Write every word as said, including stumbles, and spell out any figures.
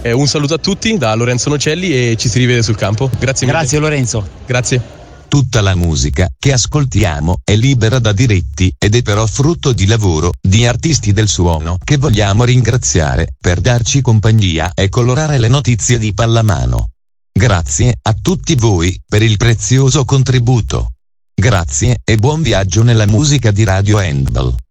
Eh, un saluto a tutti da Lorenzo Nocelli e ci si rivede sul campo. Grazie mille. Grazie Lorenzo. Grazie. Tutta la musica che ascoltiamo è libera da diritti ed è però frutto di lavoro di artisti del suono che vogliamo ringraziare per darci compagnia e colorare le notizie di pallamano. Grazie a tutti voi per il prezioso contributo. Grazie e buon viaggio nella musica di Radio Handball.